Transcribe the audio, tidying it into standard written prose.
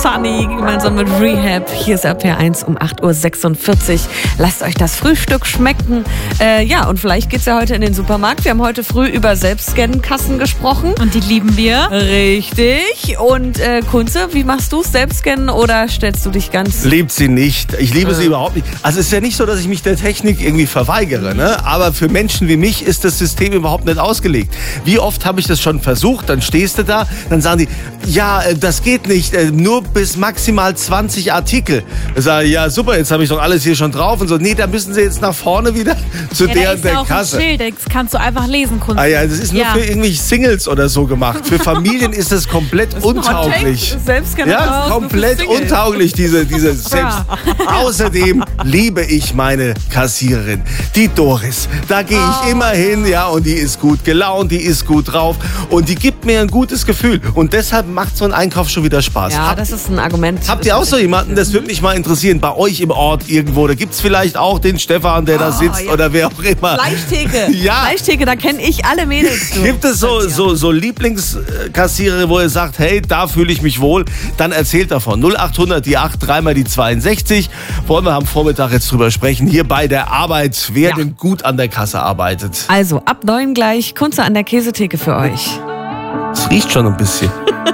Sunny gemeinsam mit Rehab. Hier ist RPR1 um 8.46 Uhr. Lasst euch das Frühstück schmecken. Und vielleicht geht's ja heute in den Supermarkt. Wir haben heute früh über Selbstscannen-Kassen gesprochen. Und die lieben wir. Richtig. Und Kunze, wie machst du's? Selbstscannen oder stellst du dich ganz... Liebt sie nicht. Ich liebe sie überhaupt nicht. Also es ist ja nicht so, dass ich mich der Technik irgendwie verweigere, ne? Aber für Menschen wie mich ist das System überhaupt nicht ausgelegt. Wie oft habe ich das schon versucht? Dann stehst du da, dann sagen die, ja, das geht nicht, nur bis maximal 20 Artikel. Ich sage, ja super, jetzt habe ich doch alles hier schon drauf. Und so, nee, da müssen sie jetzt nach vorne wieder zu der Kasse. Ein Schild, das kannst du einfach lesen, Kunze. Ah ja, das ist nur für irgendwelche Singles oder so gemacht. Für Familien ist das komplett untauglich. Ja, komplett untauglich, diese Selbst. Außerdem liebe ich meine Kassiererin, die Doris. Da gehe ich immer hin, ja, und die ist gut gelaunt, die ist gut drauf und die gibt mir ein gutes Gefühl. Und deshalb macht so ein Einkauf schon wieder Spaß. Ja, das ist ein Argument. Habt ihr auch so jemanden, das würde mich mal interessieren, bei euch im Ort irgendwo? Da gibt es vielleicht auch den Stefan, der da sitzt oder wer auch immer. Fleischtheke. Ja. Fleischtheke, da kenne ich alle Mädels. Gibt es so Lieblingskassierer, wo ihr sagt, hey, da fühle ich mich wohl? Dann erzählt davon. 0800 die 8, dreimal die 62. Wollen wir am Vormittag jetzt drüber sprechen, hier bei der Arbeit, wer denn gut an der Kasse arbeitet. Also ab 9 gleich Kunze an der Käsetheke für euch. Es riecht schon ein bisschen.